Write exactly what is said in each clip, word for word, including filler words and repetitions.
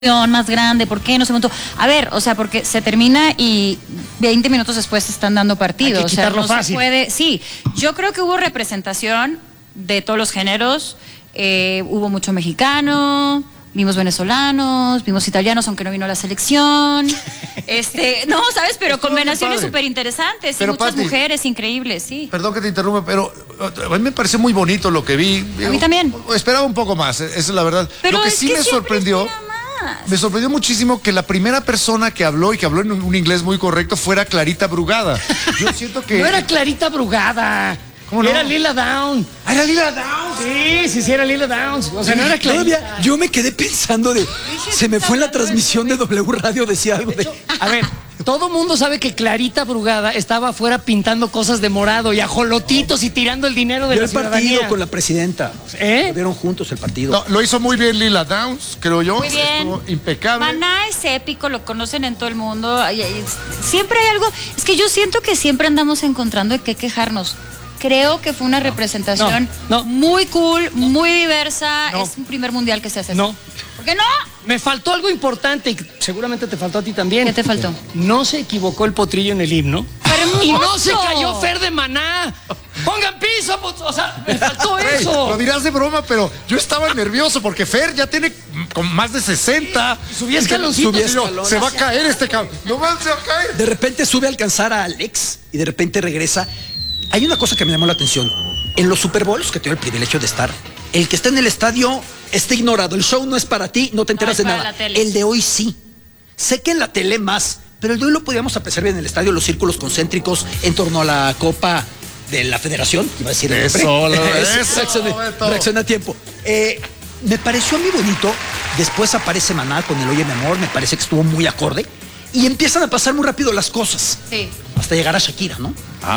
más grande, ¿por qué no se montó? A ver, o sea, porque se termina y veinte minutos después se están dando partidos. Hay que quitarlo o sea, no fácil. Se puede, sí, yo creo que hubo representación de todos los géneros, eh, hubo mucho mexicano, vimos venezolanos, vimos italianos, aunque no vino la selección, este, no, ¿sabes? Pero combinaciones súper interesantes, y muchas Pati, mujeres increíbles, sí. Perdón que te interrumpa, pero a mí me pareció muy bonito lo que vi. A mí también. Esperaba un poco más, esa es la verdad. Pero lo que es sí que me siempre sorprendió... Me sorprendió muchísimo que la primera persona que habló y que habló en un, un inglés muy correcto fuera Clarita Brugada. Yo siento que... No era Clarita Brugada. ¿Cómo no? Era Lila Downs. ¿Ah, ¿Era Lila Downs? Sí, sí, sí, era Lila Downs. O sea, no era Clarita. Todavía yo me quedé pensando de... Se me fue en la transmisión de W Radio, decía algo de... A ver, todo mundo sabe que Clarita Brugada estaba afuera pintando cosas de morado y ajolotitos y tirando el dinero de Vio la el partido ciudadanía. con la presidenta. ¿Eh? Lo vieron juntos el partido. No, lo hizo muy bien Lila Downs, creo yo. Muy bien. Estuvo impecable. Maná es épico, lo conocen en todo el mundo. Ay, ay, Siempre hay algo. Es que yo siento que siempre andamos encontrando de qué quejarnos. Creo que fue una representación no, no. muy cool, muy diversa. No. Es un primer mundial que se hace. No. Así. ¿Por qué no? Me faltó algo importante y seguramente te faltó a ti también. ¿Qué te faltó? No se equivocó el potrillo en el himno. ¡Hermoso! Y no se cayó Fer de Maná. Pongan piso, pues, o sea, me faltó eso. Lo dirás de broma, pero yo estaba nervioso porque Fer ya tiene con más de sesenta. Subía escaloncitos. Subía Y yo, escalones. se va a caer este cabrón. No más se va a caer. De repente sube a alcanzar a Alex y de repente regresa. Hay una cosa que me llamó la atención. En los Super Bowls, que tengo el privilegio de estar, el que está en el estadio está ignorado. El show no es para ti, no te enteras No, es de para nada. la tele. El de hoy sí. Sé que en la tele más, pero el de hoy lo podíamos apreciar bien en el estadio, los círculos concéntricos en torno a la Copa de la Federación. Iba a decir el Eso, nombre. lo- Eso, eso, reaccioné, Beto. reaccioné a tiempo. Eh, me pareció muy bonito. Después aparece Maná con el Oye Mi Amor. Me parece que estuvo muy acorde. Y empiezan a pasar muy rápido las cosas. Sí. Hasta llegar a Shakira, ¿no?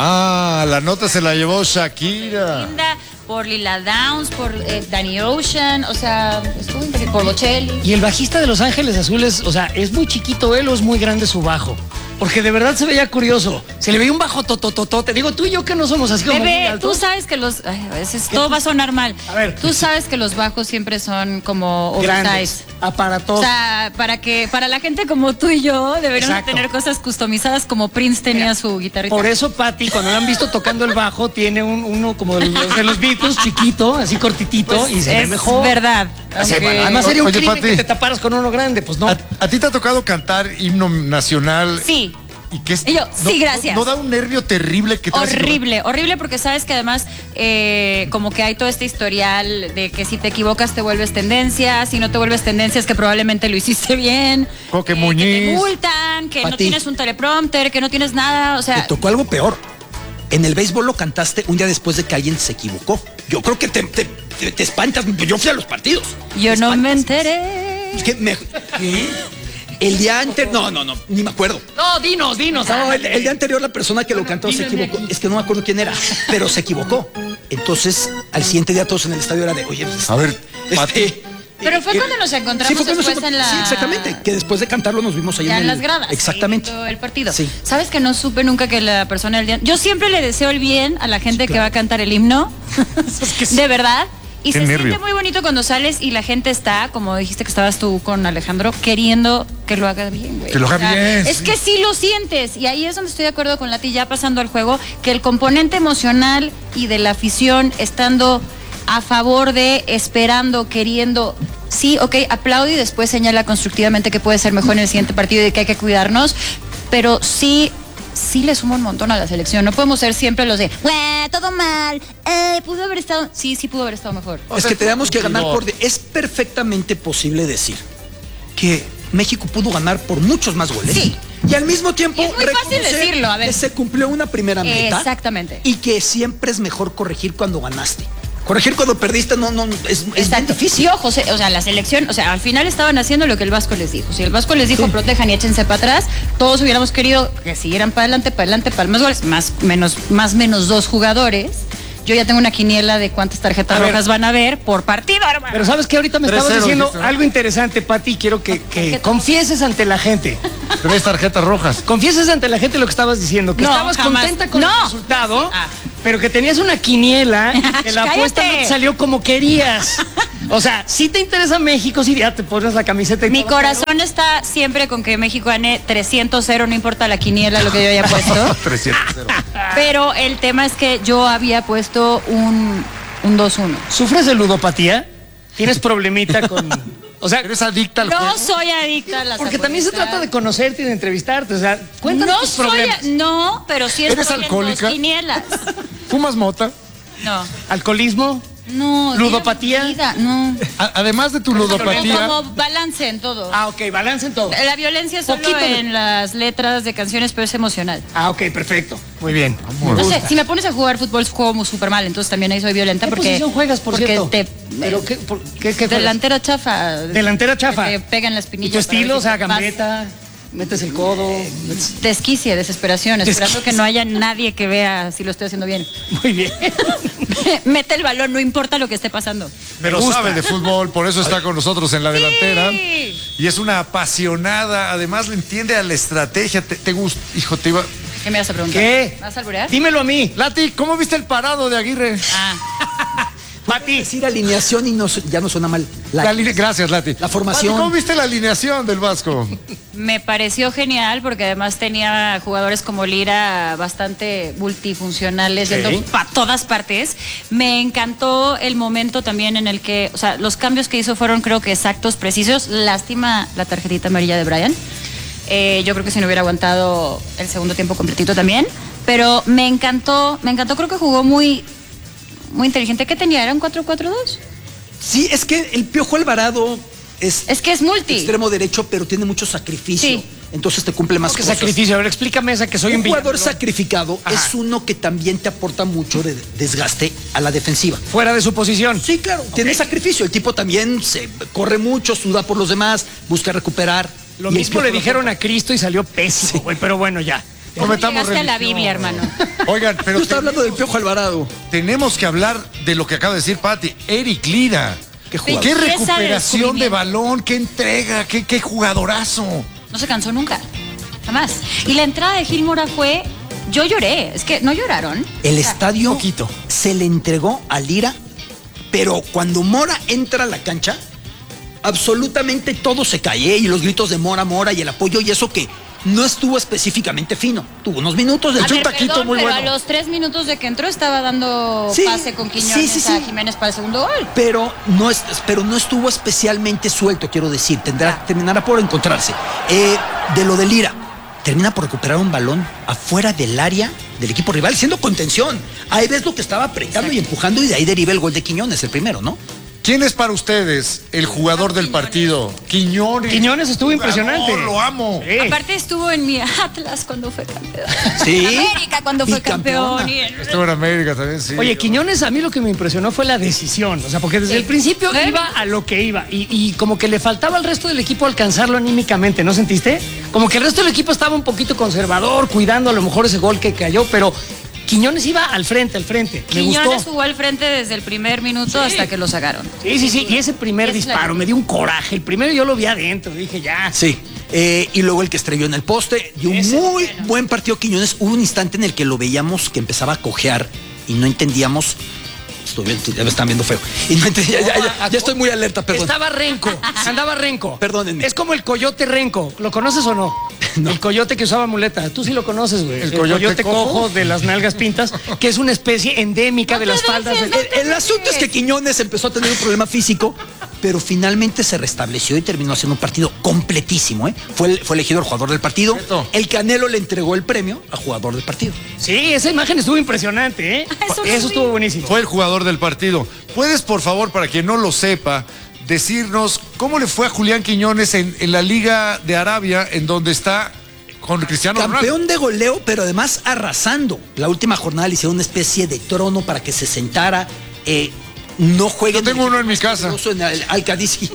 Ah, la nota se la llevó Shakira. Linda, por Lila Downs, por eh, Danny Ocean, o sea, estuvo increíble. Por Bocelli. Y el bajista de Los Ángeles Azules, o sea, ¿es muy chiquito él o es muy grande su bajo? Porque de verdad se veía curioso. Se le veía un bajo totototote. Digo, tú y yo que no somos así como muy Bebé, altos. tú sabes que los... Ay, a veces todo va a sonar mal. A ver. Tú sabes que los bajos siempre son como Grandes, oversize. aparatosos. O sea, para que para la gente como tú y yo deberíamos Exacto. tener cosas customizadas como Prince tenía Mira, su guitarrita. Por eso Patti, cuando la han visto tocando el bajo, tiene un, uno como de los, de los Beatles, chiquito, así cortitito, Pues y se ve es mejor. verdad. Así, Aunque- además sería un Oye, crimen Pati. que te taparas con uno grande, pues no. ¿A, a ti te ha tocado cantar himno nacional? Sí. ¿Y qué es? Y yo, no, sí, gracias. No, no da un nervio terrible que te hace- Horrible, horrible porque sabes que además eh, como que hay todo este historial de que si te equivocas te vuelves tendencia, si no te vuelves tendencia es que probablemente lo hiciste bien. Coque eh, Muñiz. Que te multan, que no Pati. tienes un teleprompter, que no tienes nada, o Te sea... tocó algo peor. En el béisbol lo cantaste un día después de que alguien se equivocó. Yo creo que te, te, te- te espantas. Yo fui a los partidos. Yo Te no me espantas. enteré. Es que me- ¿Qué? El día anterior. No, no, no, ni me acuerdo. No, dinos, dinos. No, el, el día anterior la persona que lo cantó se dime equivocó. aquí. Es que no me acuerdo quién era, pero se equivocó. Entonces, al siguiente día todos en el estadio era de, oye, pues, A ver, este, Pati. Pero fue eh, cuando nos encontramos sí, fue cuando después nos- en la... Sí, exactamente. Que después de cantarlo nos vimos ahí Ya en el- las gradas. Exactamente. ahí viendo el partido. Sí. ¿Sabes que no supe nunca que la persona del día... Yo siempre le deseo el bien a la gente que va a cantar el himno. De verdad. Y Qué se nervio. siente muy bonito cuando sales y la gente está, como dijiste que estabas tú con Alejandro, queriendo que lo haga bien, güey. Que lo haga bien, Es sí. que sí lo sientes. Y ahí es donde estoy de acuerdo con Lati, ya pasando al juego, que el componente emocional y de la afición estando a favor de, esperando, queriendo... Sí, ok, aplaude y después señala constructivamente que puede ser mejor en el siguiente partido y de que hay que cuidarnos, pero sí, sí le suma un montón a la selección. No podemos ser siempre los de, "Güey, todo mal, eh, pudo haber estado..." Sí, sí pudo haber estado mejor. O Es sea, que tenemos que ganar no. por... de- Es perfectamente posible decir que México pudo ganar por muchos más goles. Sí. Y al mismo tiempo Y es muy fácil reconocer decirlo, a ver. que se cumplió una primera meta. Exactamente. Y que siempre es mejor corregir cuando ganaste. Corregir cuando perdiste no, no, es, es bien Exacto. difícil. Y ojo, se- o sea, la selección, o sea, al final estaban haciendo lo que el Vasco les dijo. Si el Vasco les dijo, protejan y échense para atrás, todos hubiéramos querido que siguieran para adelante, para adelante, para más goles, más menos, más menos dos jugadores. Yo ya tengo una quiniela de cuántas tarjetas A ver. rojas van a ver por partido, hermano. Pero sabes que ahorita me tres estabas cero, diciendo dijiste, ¿no? algo interesante, Pati, y quiero que, que confieses ante la gente. Tres tarjetas rojas. Confieses ante la gente lo que estabas diciendo, que No, estabas jamás. contenta con No. el resultado, Ah. pero que tenías una quiniela, que la apuesta no Cállate. te salió como querías. O sea, si te interesa México, si ya te pones la camiseta y Mi todo, corazón pero... está siempre con que México gane trescientos cero, no importa la quiniela, lo que yo haya puesto. trescientos cero. Pero el tema es que yo había puesto un, un dos uno. ¿Sufres de ludopatía? ¿Tienes problemita con...? O sea, ¿eres adicta al No juego? soy adicta a las porque también se apuestas. trata de conocerte y de entrevistarte. O sea, cuéntanos No tus soy, problemas. a- no, pero sí ¿Eres estoy en alcohólica? dos quinielas. ¿Fumas mota? No, ¿Alcoholismo? no. ¿Ludopatía? dígame, vida, no. A- además de tu ludopatía, Como balance en todo. Ah, ok, balance en todo. La violencia es solo Poquito de- en las letras de canciones, pero es emocional. Ah, ok, perfecto. Muy bien. Amor. No sé, si me pones a jugar fútbol juego muy súper mal, entonces también ahí soy violenta ¿Qué porque posición juegas, por porque cierto? te ¿Pero qué, por- qué, qué juegas? delantera chafa. Delantera chafa. Que te pegan las ¿Y pinillas. tu estilo? para O sea, ver si vas- gambeta, metes el codo. metes- Desquicia, desesperación, esperando Desquicia. que no haya nadie que vea si lo estoy haciendo bien. Muy bien. Mete el balón, no importa lo que esté pasando. pero gusta. sabe de fútbol, por eso está con nosotros en la delantera. Sí. Y es una apasionada, además le entiende a la estrategia. Te, te gusta, hijo, te iba... ¿Qué me vas a preguntar? ¿Qué? ¿Vas a alburear? Dímelo a mí. Lati, ¿cómo viste el parado de Aguirre? Ah, Pati. Decir alineación y no, su- ya no suena mal. La, La line- Gracias, Lati. La formación. Pati, ¿cómo viste la alineación del Vasco? me pareció genial porque además tenía jugadores como Lira bastante multifuncionales, Sí. yendo para todas partes. Me encantó el momento también en el que, o sea, los cambios que hizo fueron creo que exactos, precisos. Lástima la tarjetita amarilla de Brian. Eh, yo creo que si no hubiera aguantado el segundo tiempo completito también. Pero me encantó, me encantó, creo que jugó muy, muy inteligente. ¿Qué tenía? ¿Era un cuatro cuatro dos? Sí, es que el Piojo Alvarado es, Es que es multi. extremo derecho, pero tiene mucho sacrificio. Sí. Entonces te cumple más ¿Qué cosas. sacrificio? A ver, explícame esa que soy un Un jugador villano. sacrificado Ajá. es uno que también te aporta mucho de desgaste a la defensiva. Fuera de su posición. Sí, claro, tiene sacrificio. El tipo también se corre mucho, suda por los demás, busca recuperar. Lo Y el mismo Piojo le lo dijeron aporta. a Cristo y salió pésimo, güey, pero bueno, ya. ¿Cómo Cometamos llegaste a la religión. Biblia, hermano? Oigan, pero Yo estaba hablando del Piojo Alvarado. tenemos que hablar de lo que acaba de decir Pati. Eric Lira. Qué jugador. Qué Belleza de recuperación de descubrimiento. balón, qué entrega, qué, qué jugadorazo. No se cansó nunca, jamás. Y la entrada de Gil Mora fue, yo lloré, es que no lloraron. El O sea, estadio poquito. se le entregó a Lira, pero cuando Mora entra a la cancha, absolutamente todo se cae, ¿eh? Y los gritos de Mora, Mora y el apoyo y eso que no estuvo específicamente fino. Tuvo unos minutos de A echó ver, un taquito perdón, muy pero bueno. a los tres minutos de que entró estaba dando Sí, pase con Quiñones sí, sí, sí. a Jiménez para el segundo gol. pero no, es, pero no estuvo especialmente suelto, quiero decir. Tendrá, terminará por encontrarse. Eh, de lo de Lira, termina por recuperar un balón afuera del área del equipo rival, siendo contención. Ahí ves lo que estaba apretando y empujando y de ahí deriva el gol de Quiñones, el primero, ¿no? ¿Quién es para ustedes el jugador del partido? Quiñones. Quiñones estuvo Jugador, impresionante. Lo amo. Sí. Aparte estuvo en mi Atlas cuando fue campeón. Sí. América cuando fue Bicampeona. campeón. y en- Estuvo en América también, sí. Oye, Quiñones a mí lo que me impresionó fue la decisión, o sea, porque desde Sí. el principio Sí. iba a lo que iba y, y como que le faltaba al resto del equipo alcanzarlo anímicamente, ¿no sentiste? Como que el resto del equipo estaba un poquito conservador, cuidando a lo mejor ese gol que cayó, pero Quiñones iba al frente, al frente. Me Quiñones gustó. jugó al frente desde el primer minuto hasta que lo sacaron. Sí, sí, sí, y ese primer Es la- disparo me dio un coraje. El primero yo lo vi adentro, dije ya. Sí. Eh, y luego el que estrelló en el poste. Y un Ese, muy bueno. buen partido Quiñones. Hubo un instante en el que lo veíamos que empezaba a cojear y no entendíamos. Estoy viendo, ya me están viendo feo. Y no entendía, ya, ya- ya estoy muy alerta, perdón. Estaba renco, andaba renco. Perdónenme. Es como el coyote renco. ¿Lo conoces o no? No. El coyote que usaba muleta. Tú sí lo conoces, güey. ¿El coyote cojo? cojo? de las nalgas pintas, que es una especie endémica de las faldas. del- El, el asunto es que Quiñones empezó a tener un problema físico, pero finalmente se restableció y terminó haciendo un partido completísimo. ¿eh? Fue, el- fue elegido el jugador del partido. Correcto. El Canelo le entregó el premio a jugador del partido. Sí, esa imagen estuvo impresionante, ¿eh? Eso no Eso vi. estuvo buenísimo. Fue el jugador del partido. ¿Puedes, por favor, para quien no lo sepa, decirnos cómo le fue a Julián Quiñones en, en la Liga de Arabia, en donde está con Cristiano Ronaldo? Campeón de goleo, pero además arrasando. La última jornada le hicieron una especie de trono para que se sentara. Eh, no jueguen. Yo tengo uno en mi casa. En el Al-Qadisi.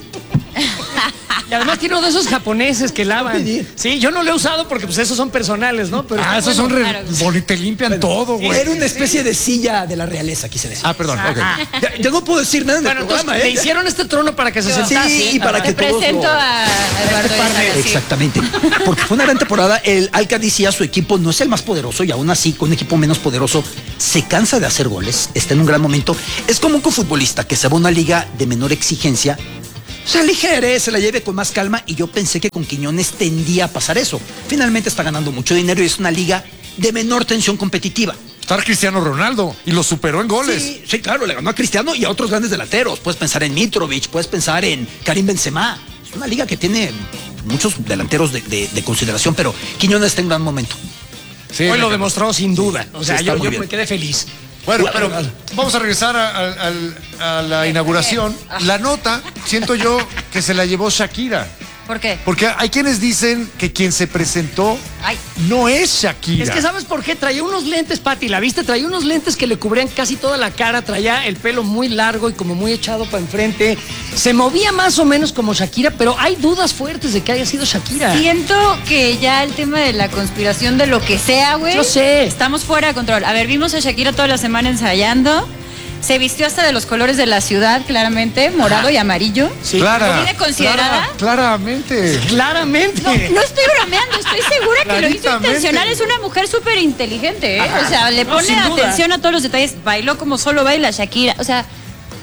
Y además tiene uno de esos japoneses que lavan. pedir. Sí, yo no lo he usado porque pues esos son personales, ¿no? Pero Ah, esos son re- boni- te limpian todo, güey. Era una especie de silla de la realeza, quise decir. Ah, perdón, ok. Ya, ya no puedo decir nada en Bueno, el entonces programa, le ¿eh? hicieron este trono para que se Sí, sentase. y para Te que todos presento lo- a Eduardo par de- Isaac. Exactamente. Porque fue una gran temporada. El Alca decía, su equipo no es el más poderoso y aún así, con un equipo menos poderoso, se cansa de hacer goles, está en un gran momento. Es como un futbolista que se va a una liga de menor exigencia, se aligere, se la lleve con más calma, y yo pensé que con Quiñones tendía a pasar eso. Finalmente está ganando mucho dinero y es una liga de menor tensión competitiva. Está Cristiano Ronaldo y lo superó en goles. Sí, sí, claro, le ganó a Cristiano y a otros grandes delanteros. Puedes pensar en Mitrovic, puedes pensar en Karim Benzema. Es una liga que tiene muchos delanteros de, de, de consideración, pero Quiñones está en gran momento. Sí, Hoy lo me- demostró sin duda. O sea, Sí, está yo, muy yo bien. me quedé feliz. Bueno, pero vamos a regresar a, a- a- a la inauguración. La nota, siento yo que se la llevó Shakira. ¿Por qué? Porque hay quienes dicen que quien se presentó Ay. no es Shakira. Es que ¿sabes por qué? Traía unos lentes, Pati, ¿la viste? Traía unos lentes que le cubrían casi toda la cara, traía el pelo muy largo y como muy echado para enfrente. Se movía más o menos como Shakira, pero hay dudas fuertes de que haya sido Shakira. Siento que ya el tema de la conspiración de lo que sea, güey. Yo sé. Estamos fuera de control. A ver, vimos a Shakira toda la semana ensayando. Se vistió hasta de los colores de la ciudad, claramente, morado y amarillo. Sí. Clara. ¿Viene considerada? Clara- claramente. Claramente. No, no estoy bromeando, estoy segura que lo hizo Claritamente. intencional. Es una mujer súper inteligente, ¿eh? O sea, le No, pone sin duda. atención a todos los detalles. Bailó como solo baila Shakira. O sea,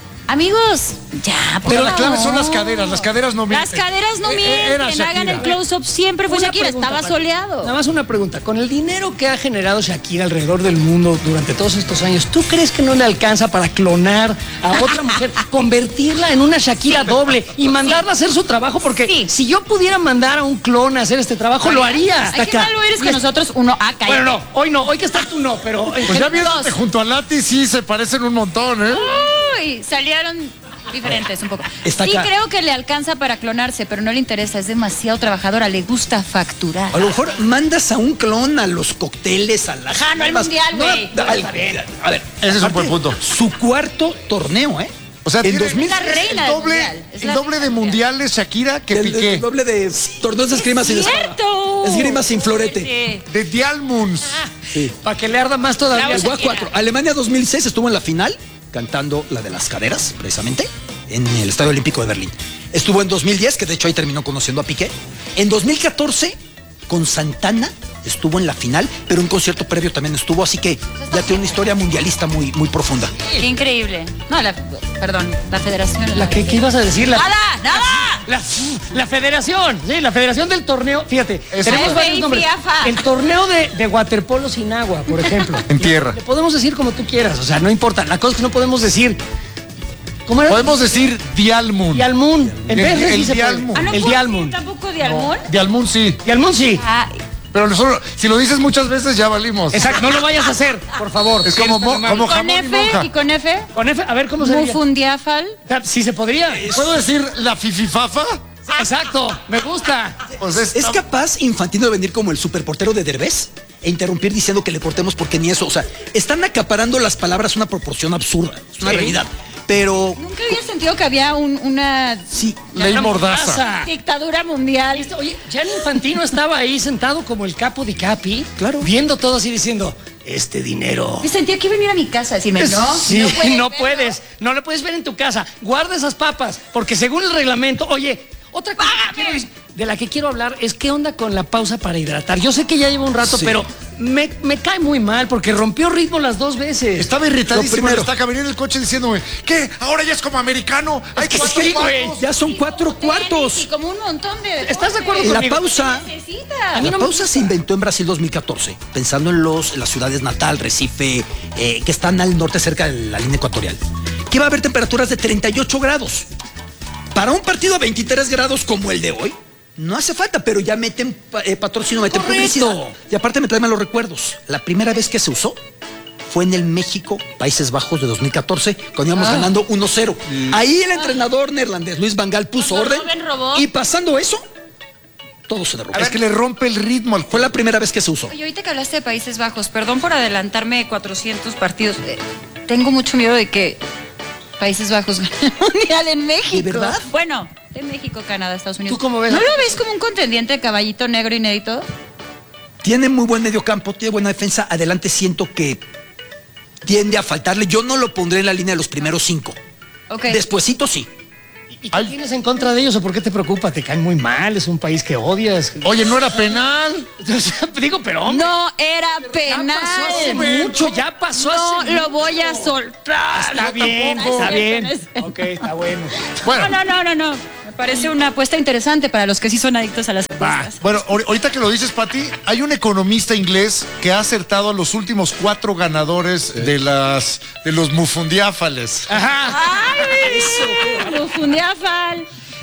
amigos, ya, por Pero la clave favor. son las caderas. Las caderas no Las mienten. caderas no Eh, eh, era mienten, hagan Shakira. el close-up. Siempre fue Una Shakira, pregunta, estaba Pati. soleado. Nada más una pregunta. Con el dinero que ha generado Shakira alrededor del mundo durante todos estos años, ¿tú crees que no le alcanza para clonar a otra mujer, convertirla en una Shakira doble y mandarla a hacer su trabajo? Porque Sí. si yo pudiera mandar a un clon a hacer este trabajo, lo haría. Ay, qué malo eres con nosotros. Uno, ah, cállate. Bueno, no, hoy no, hoy que estás tú no, pero... Pues ya vieron Dos. que junto a Lati sí se parecen un montón, ¿eh? Uy, salieron diferentes un poco. Está Sí, acá. creo que le alcanza para clonarse, pero no le interesa. Es demasiado trabajadora, le gusta facturar. A lo mejor mandas a un clon a los cócteles, a las... Ajá, no al mundial, güey. No, al- a ver, Ese es un aparte, buen punto. Su cuarto torneo, ¿eh? O sea, en tiene dos mil Es la reina el del doble, mundial. Es el la doble reina de del mundial. mundiales Shakira que el, Piqué. el doble de torneos de esgrima sin espada. ¡Cierto! Esgrima sin florete. Sí. De Dialmunds. Sí. Para que le arda más todavía. Bravo, Jugó a Shakira. cuatro. Alemania dos mil seis estuvo en la final cantando la de las caderas, precisamente, en el Estadio Olímpico de Berlín. Estuvo en dos mil diez, que de hecho ahí terminó conociendo a Piqué. En dos mil catorce, con Santana, estuvo en la final, pero un concierto previo también estuvo, así que ya tiene una historia mundialista muy, muy profunda. Qué increíble. No, la, perdón, la federación. La que, ¿qué ibas a decir? La, ¡Nada! ¡Nada! La, la federación, sí, la federación del torneo. Fíjate, Eso. tenemos F varios I, nombres. FIAFA. El torneo de, de waterpolo sin agua, por ejemplo. En tierra. Le podemos decir como tú quieras, o sea, no importa. La cosa es que no podemos decir. ¿Cómo era? Podemos decir Dialmun. Dialmun. En El- vez de el sí se puede. Dialmun. Ah, ¿no El puedo Dialmun. decir tampoco de Almón? Dialmun sí. Dialmun sí. Ah, Pero solo- si lo dices muchas veces ya valimos. Exacto, no lo vayas a hacer, por favor. Es Si como, eres tan mo- amable. como con jamón y F monja. y con F. Con F, a ver cómo se diría. Mufundiafal. Sí se podría. ¿Puedo decir la fififafa? Exacto, me gusta. Pues es, ¿Es capaz Infantino de venir como el superportero de Derbez e interrumpir diciendo que le cortemos porque ni eso? O sea, están acaparando las palabras a una proporción absurda. Es una Sí. realidad. Pero Nunca había sentido que había un- una sí, ley Una mordaza. mordaza. dictadura mundial. Este, Oye, Gianni Infantino estaba ahí sentado como el capo di capi, Claro. viendo todo así diciendo, este dinero. Y sentía que iba a venir a mi casa a decirme, no, Sí, no no, puedes, verlo. puedes, no le puedes ver en tu casa. Guarda esas papas, porque según el reglamento, oye, otra cosa que quiero decir- de la que quiero hablar es qué onda con la pausa para hidratar. Yo sé que ya lleva un rato, Sí. pero me, me cae muy mal porque rompió ritmo las dos veces. Estaba irritadísimo Lo primero. en estaca, venía en el coche diciéndome, ¿qué? ¿Ahora ya es como americano? Hay que cuatro sí, güey. cuartos. ya son cuatro cuartos. Y como un montón de. ¿Estás de acuerdo La conmigo? pausa, Necesita. la pausa se inventó en Brasil dos mil catorce, pensando en los, en las ciudades Natal, Recife, eh, que están al norte cerca de la línea ecuatorial. Que iba a haber temperaturas de treinta y ocho grados. Para un partido a veintitrés grados como el de hoy, no hace falta, pero ya meten pa- eh, patrocinio, meten Correcto. publicidad. Y aparte me traen los recuerdos. La primera vez que se usó fue en el México, Países Bajos de dos mil catorce, cuando íbamos ganando uno cero. Ahí el entrenador neerlandés Luis Van Gaal puso Cuando orden. Robben robó. Y pasando eso, todo se derrumbó. Es que le rompe el ritmo al Fue juego. la primera vez que se usó. Oye, ahorita que hablaste de Países Bajos, perdón por adelantarme cuatrocientos partidos. eh, tengo mucho miedo de que Países Bajos gane el mundial en México. ¿De verdad? Bueno, de México, Canadá, Estados Unidos. ¿Tú cómo ves? ¿No lo ves como un contendiente de caballito negro inédito? Tiene muy buen mediocampo, tiene buena defensa. Adelante siento que tiende a faltarle. Yo no lo pondré en la línea de los primeros cinco. Ok. Despuésito sí. ¿Y qué tienes en contra de ellos o por qué te preocupa? Te caen muy mal, es un país que odias. Oye, ¿no era penal? Digo, pero hombre. No era penal. Ya pasó hace mucho, ya pasó No hace lo mucho. voy a soltar. Está bien, tampoco. está bien. No es cierto. Ok, está bueno. Bueno, No, no, no, no, no. Me parece una apuesta interesante para los que sí son adictos a las apuestas. bueno, ahor- ahorita que lo dices, Pati, hay un economista inglés que ha acertado a los últimos cuatro ganadores de las de los mufundiáfales. Ajá. ¡Ay! Lufundiafal.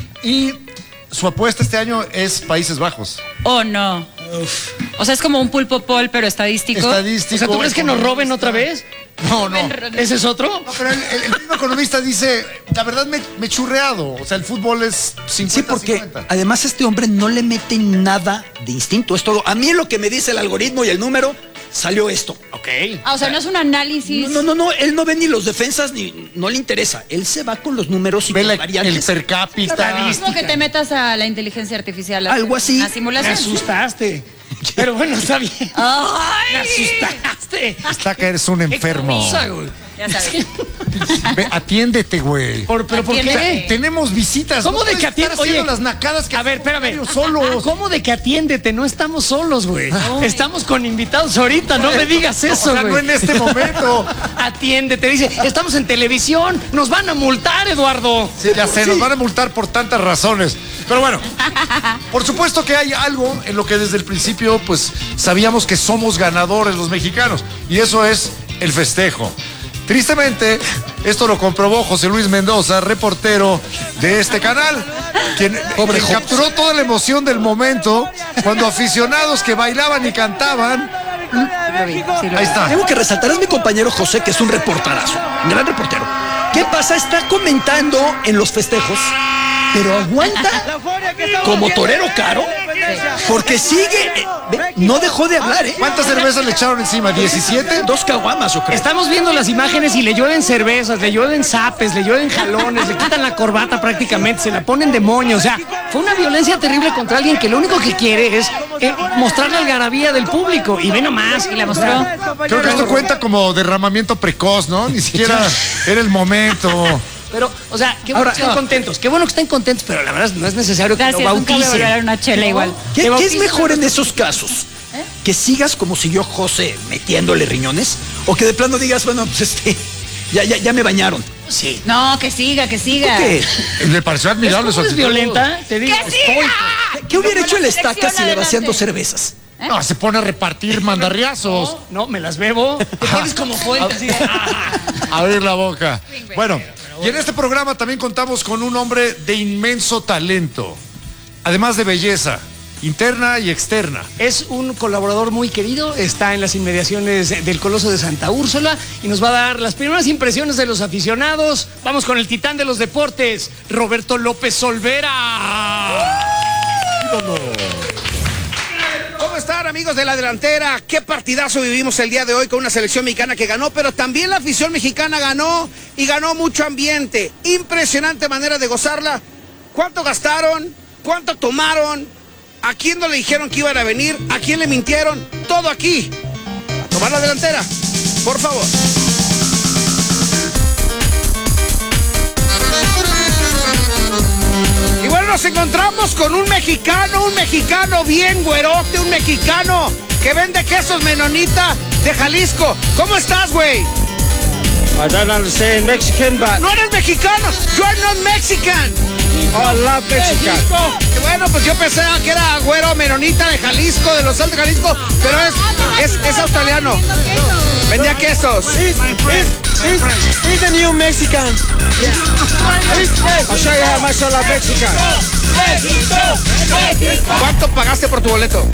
Y su apuesta este año es Países Bajos. Oh, no. O sea, es como un pulpo pol, pero estadístico. Estadístico. O sea, ¿tú crees que nos roben otra vez? No, no. ¿Ese es otro? No, pero el, el- el mismo economista dice, la verdad me, me he churreado. O sea, el fútbol es cincuenta Sí, porque cincuenta. además este hombre no le mete nada de instinto. Es todo. A mí lo que me dice el algoritmo y el número, salió esto. Ok. Ah, o sea, no es un análisis. No, no, no, él no ve ni los defensas ni no le interesa. Él se va con los números y Ve con la- variantes. el per cápita. Es como que te metas a la inteligencia artificial. a Algo hacer así. una Me simulación. asustaste. Pero bueno, está bien. Me ¡Ay! asustaste. Está que eres un Qué enfermo. cosa, güey. Ya sabes. Ve, atiéndete, güey. Por- ¿Pero por Atiéndete. qué? Tenemos visitas. ¿Cómo No de puedes que estar atiende? haciendo Oye, las nacadas que a ver, espérame. solos. ¿Cómo de que atiéndete? No estamos solos, güey. Estamos con invitados ahorita. No me digas eso, O sea, güey. no en este momento. Atiéndete. Dice, estamos en televisión. Nos van a multar, Eduardo. Sí, ya sé, nos van a multar por tantas razones. Pero bueno, por supuesto que hay algo en lo que desde el principio, pues, sabíamos que somos ganadores los mexicanos. Y eso es el festejo. Tristemente, esto lo comprobó José Luis Mendoza, reportero de este canal, quien, Pobre quien José. capturó toda la emoción del momento cuando aficionados que bailaban y cantaban. Lo vi, sí, lo Ahí vi. está. Tengo que resaltar, es mi compañero José, que es un reporterazo, un gran reportero. ¿Qué pasa? Está comentando en los festejos, pero aguanta como torero caro, porque sigue, eh, ve, no dejó de hablar, ¿eh? ¿Cuántas cervezas le echaron encima? ¿diecisiete? Dos caguamas, yo creo. Estamos viendo las imágenes y le llueven cervezas, le llueven zapes, le llueven jalones, le quitan la corbata prácticamente, se la ponen de moño. O sea, fue una violencia terrible contra alguien que lo único que quiere es eh, mostrar la algarabía del público. Y ve nomás. Y la mostró. Creo que esto cuenta como derramamiento precoz, ¿no? Ni siquiera era el momento. Pero, o sea, qué bueno Ahora, que estén no. contentos, qué bueno que estén contentos, pero la verdad no es necesario que Gracias, lo nunca voy a bauticen. volver a una chela igual. ¿Qué, Te qué es bautizan. mejor en esos casos? ¿Que sigas como siguió José metiéndole riñones? ¿O que de plano digas, bueno, pues este, ya, ya, ya me bañaron? Sí. No, que siga, que siga. ¿Qué? Le pareció admirable su ¿Cómo es actitud. violenta? Te digo. ¡Que siga! ¿Qué hubiera hecho el Selección estaca si le va haciendo adelante. cervezas? No, se pone a repartir mandarriazos. No, no, me las bebo. Te pones como fuente así de, ah. Abrir la boca. Bueno, y en este programa también contamos con un hombre de inmenso talento, además de belleza, interna y externa. Es un colaborador muy querido, está en las inmediaciones del Coloso de Santa Úrsula y nos va a dar las primeras impresiones de los aficionados. Vamos con el titán de los deportes, Roberto López Olvera. ¿Cómo están, amigos de la delantera? Qué partidazo vivimos el día de hoy con una selección mexicana que ganó, pero también la afición mexicana ganó y ganó mucho ambiente. Impresionante manera de gozarla. ¿Cuánto gastaron? ¿Cuánto tomaron? ¿A quién no le dijeron que iban a venir? ¿A quién le mintieron? Todo aquí. Tomar la delantera, por favor. Y bueno, nos encontramos con un mexicano, un mexicano bien güerote, un mexicano que vende quesos menonita de Jalisco. ¿Cómo estás, güey? I don't understand Mexican, but No eres mexicano, you are not Mexican. I love Mexican. Bueno, pues yo pensé que era güero menonita de Jalisco, de los Altos de Jalisco, pero es, es, es australiano. Vendía quesos. He's, he's, he's, he's a new Mexican. I'll show you how much I love Mexican. ¿Cuánto pagaste por tu boleto?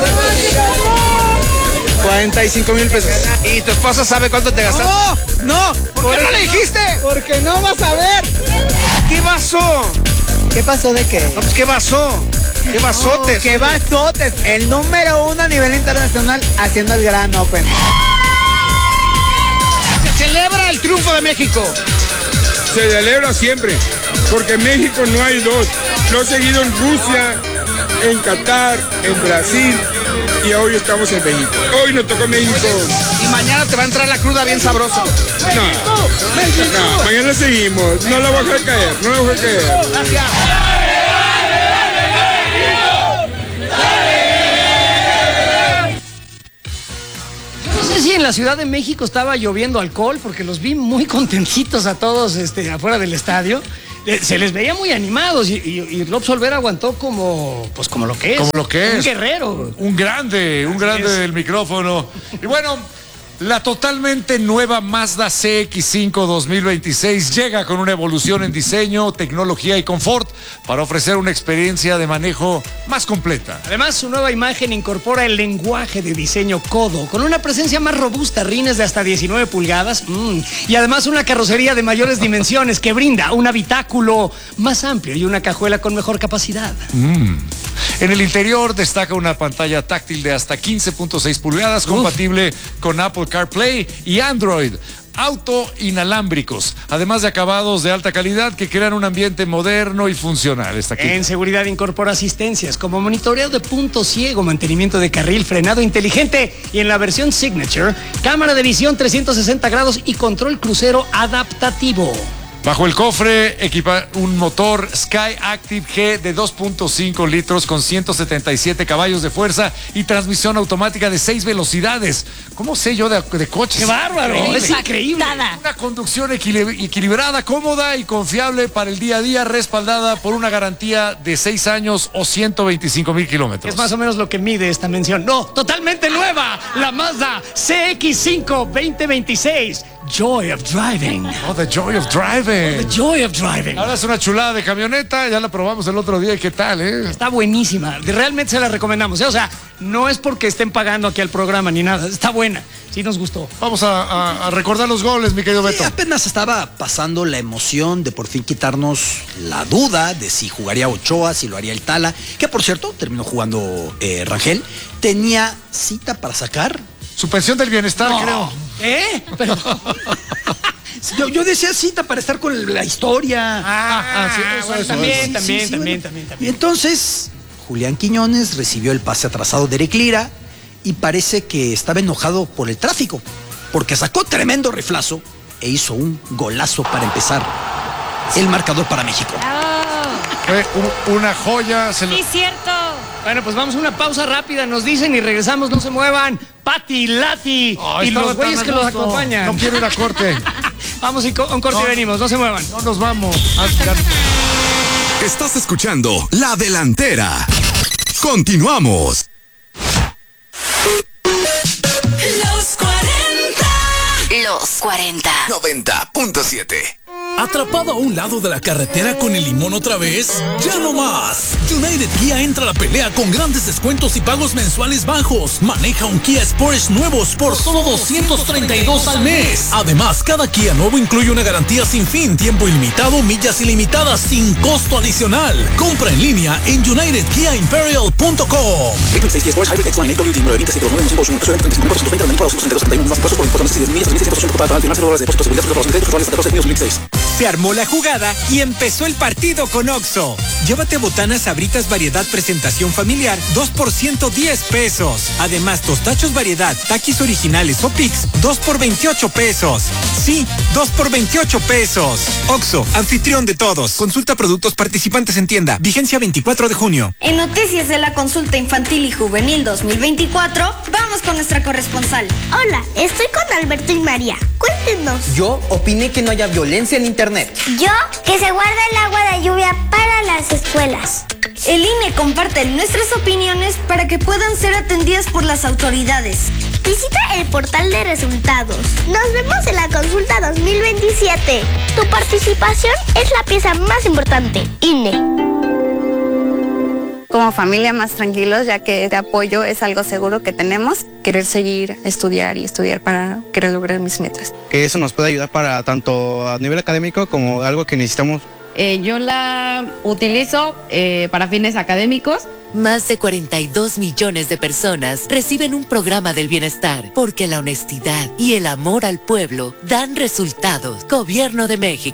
cuarenta y cinco mil pesos. ¿Y tu esposa sabe cuánto te gastaste? No, ¿Por qué no le dijiste? porque no vas a ver. ¿Qué pasó? ¿Qué pasó de qué? No, pues, ¿qué pasó? ¿Qué basotes? Que basotes, el número uno a nivel internacional haciendo el Gran Open. Se celebra el triunfo de México. Se celebra siempre, porque en México no hay dos. Lo he seguido en Rusia, en Qatar, en Brasil y hoy estamos en México. Hoy nos tocó México. Y Mañana te va a entrar la cruda bien sabrosa. No, no, mañana seguimos. No la voy a dejar caer, no la voy a dejar caer. Gracias. No sé si en la Ciudad de México estaba lloviendo alcohol, porque los vi muy contentitos a todos este, afuera del estadio. Eh, Se les veía muy animados y, y, y López Olvera aguantó como, pues como lo que es. Como lo que es. Un guerrero. Un grande, un Así grande es. del micrófono. Y bueno, la totalmente nueva Mazda C X cinco dos mil veintiséis llega con una evolución en diseño, tecnología y confort para ofrecer una experiencia de manejo más completa. Además, su nueva imagen incorpora el lenguaje de diseño Codo, con una presencia más robusta, rines de hasta diecinueve pulgadas, mmm, y además una carrocería de mayores dimensiones que brinda un habitáculo más amplio y una cajuela con mejor capacidad. Mm. En el interior destaca una pantalla táctil de hasta quince punto seis pulgadas, Uf. compatible con Apple CarPlay y Android. Auto inalámbricos, además de acabados de alta calidad que crean un ambiente moderno y funcional. Está aquí. En seguridad incorpora asistencias como monitoreo de punto ciego, mantenimiento de carril, frenado inteligente y en la versión Signature, cámara de visión trescientos sesenta grados y control crucero adaptativo. Bajo el cofre equipa un motor Sky Active G de dos punto cinco litros con ciento setenta y siete caballos de fuerza y transmisión automática de seis velocidades. ¿Cómo sé yo de, de coches? ¡Qué bárbaro! Increíble. Es increíble. Una conducción equili- equilibrada, cómoda y confiable para el día a día, respaldada por una garantía de seis años o ciento veinticinco mil kilómetros. Es más o menos lo que mide esta mención. No, totalmente nueva. La Mazda C X cinco veinte veintiséis. Joy of Driving. Oh, the joy of driving. The Joy of Driving. Ahora es una chulada de camioneta, ya la probamos el otro día y qué tal, ¿eh? Está buenísima. Realmente se la recomendamos. ¿eh? O sea, no es porque estén pagando aquí al programa ni nada. Está buena. Sí nos gustó. Vamos a, a- a recordar los goles, mi querido Sí, Beto. apenas estaba pasando la emoción de por fin quitarnos la duda de si jugaría Ochoa, si lo haría el Tala, que por cierto terminó jugando eh, Rangel. Tenía cita para sacar. Su pensión del bienestar, No. creo. ¿Eh? Pero... Yo, yo decía cita para estar con el- la historia. Ah, Ah, sí, eso, bueno, eso, también, eso. Sí, también, sí, sí, también, bueno. también, Y también. entonces, Julián Quiñones recibió el pase atrasado de Eric Lira y parece que estaba enojado por el tráfico, porque sacó tremendo riflazo e hizo un golazo para empezar el marcador para México. Fue un- una joya. Se lo- Sí, cierto. Bueno, pues vamos a una pausa rápida, nos dicen y regresamos, no se muevan. Pati, Lati Ay, y estaba los güeyes tan que a los gusto. acompañan. No quiero ir a corte. Vamos y co- a un corte No. y venimos, no se muevan. No nos vamos. Ah, ya- Estás escuchando La Delantera. Continuamos. Los cuarenta. Los cuarenta. noventa punto siete. ¿Atrapado a un lado de la carretera con el limón otra vez? ¡Ya no más! United Kia entra a la pelea con grandes descuentos y pagos mensuales bajos. Maneja un Kia Sportage nuevos por solo doscientos treinta y dos al mes. Además, cada Kia nuevo incluye una garantía sin fin, tiempo ilimitado, millas ilimitadas sin costo adicional. Compra en línea en united kia imperial punto com. Se armó la jugada y empezó el partido con Oxxo. Llévate botanas Sabritas variedad presentación familiar, dos por ciento diez pesos. Además, tostachos variedad, taquis originales o Pix, dos por veintiocho pesos. Sí, dos por veintiocho pesos. Oxxo, anfitrión de todos. Consulta productos participantes en tienda. Vigencia veinticuatro de junio. En noticias de la consulta infantil y juvenil dos mil veinticuatro, vamos con nuestra corresponsal. Hola, estoy con Alberto y María. Cuéntenos. Yo opiné que no haya violencia en internet. Yo, que se guarda el agua de lluvia para las escuelas. El I N E comparte nuestras opiniones para que puedan ser atendidas por las autoridades. Visita el portal de resultados. Nos vemos en la consulta dos mil veintisiete. Tu participación es la pieza más importante. I N E. Como familia más tranquilos, ya que de apoyo es algo seguro que tenemos. Querer seguir, estudiar y estudiar para querer lograr mis metas. Que eso nos puede ayudar para tanto a nivel académico como algo que necesitamos. Eh, yo la utilizo eh, para fines académicos. Más de cuarenta y dos millones de personas reciben un programa del bienestar porque la honestidad y el amor al pueblo dan resultados. Gobierno de México.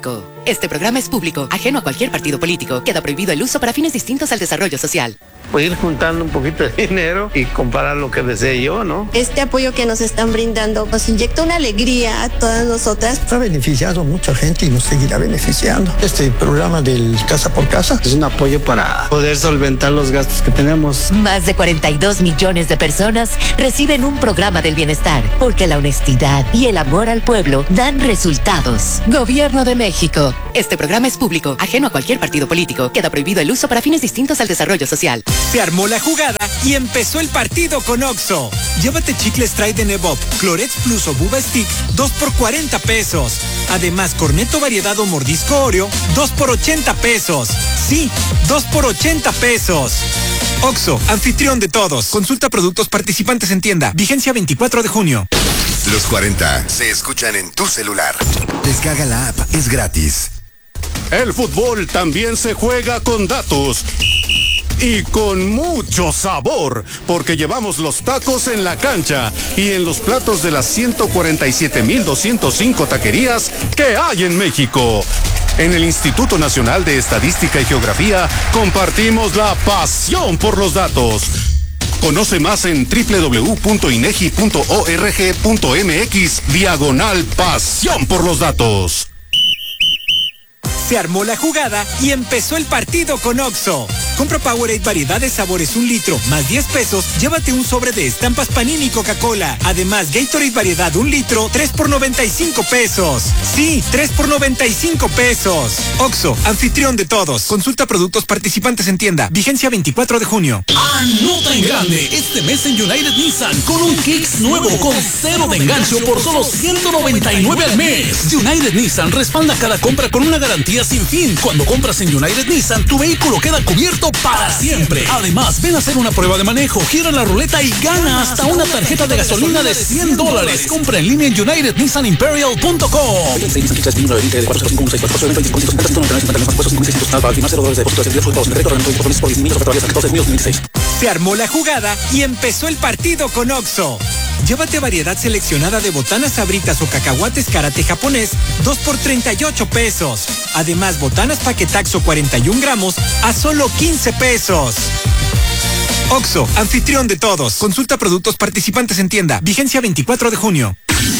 Este programa es público, ajeno a cualquier partido político. Queda prohibido el uso para fines distintos al desarrollo social. Voy a ir juntando un poquito de dinero y comprar lo que desee yo, ¿no? Este apoyo que nos están brindando nos inyecta una alegría a todas nosotras. Ha beneficiado a mucha gente y nos seguirá beneficiando. Este programa del Casa por Casa es un apoyo para poder solventar los gastos que tenemos. Más de cuarenta y dos millones de personas reciben un programa del bienestar, porque la honestidad y el amor al pueblo dan resultados. Gobierno de México. Este programa es público, ajeno a cualquier partido político. Queda prohibido el uso para fines distintos al desarrollo social. Se armó la jugada y empezó el partido con Oxxo. Llévate chicles Tide de Nebop, Clorex Plus o Buba Stick, dos por cuarenta pesos. Además, Corneto variedad o mordisco Oreo, dos por ochenta pesos. Sí, dos por ochenta pesos. Oxxo, anfitrión de todos. Consulta productos participantes en tienda. Vigencia veinticuatro de junio. Los cuarenta se escuchan en tu celular. Descarga la app, es gratis. El fútbol también se juega con datos. Y con mucho sabor, porque llevamos los tacos en la cancha y en los platos de las ciento cuarenta y siete mil doscientos cinco taquerías que hay en México. En el Instituto Nacional de Estadística y Geografía compartimos la pasión por los datos. Conoce más en doble u doble u doble u punto inegi punto org punto mx diagonal pasión por los datos. Se armó la jugada y empezó el partido con Oxxo. Compra Powerade variedad de sabores un litro, más diez pesos, llévate un sobre de estampas Panini y Coca-Cola. Además, Gatorade variedad un litro, tres por noventa y cinco pesos. Sí, tres por noventa y cinco pesos. Oxxo, anfitrión de todos. Consulta productos participantes en tienda. Vigencia veinticuatro de junio. Anota en grande este mes en United Nissan con un Kicks nuevo con cero de engancho por solo ciento noventa y nueve al mes. United Nissan respalda cada compra con una garantía sin fin. Cuando compras en United Nissan, tu vehículo queda cubierto para siempre. Además, ven a hacer una prueba de manejo, gira la ruleta y gana hasta una tarjeta de gasolina de cien dólares. Compra en línea en united nissan imperial punto com. Se armó la jugada y empezó el partido con Oxxo. Llévate variedad seleccionada de botanas sabritas o cacahuates karate japonés, dos por treinta y ocho pesos. Además, botanas paquetaxo cuarenta y un gramos a solo quince pesos. Oxxo, anfitrión de todos. Consulta productos participantes en tienda. Vigencia veinticuatro de junio.